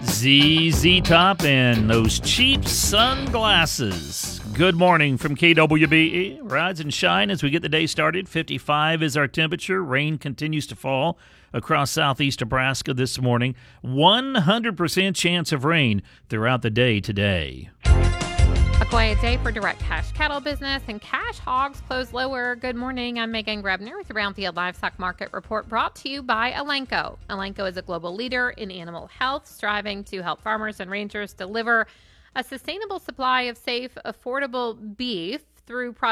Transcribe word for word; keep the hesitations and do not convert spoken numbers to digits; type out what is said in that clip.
Z Z Top and those cheap sunglasses. Good morning from K W B E. Rise and shine as we get the day started. fifty-five is our temperature. Rain continues to fall across southeast Nebraska this morning. one hundred percent chance of rain throughout the day today. A quiet day for direct cash cattle business and cash hogs close lower. Good morning. I'm Megan Grebner with the Round Field Livestock Market Report brought to you by Elanco. Elanco is a global leader in animal health, striving to help farmers and ranchers deliver a sustainable supply of safe, affordable beef through products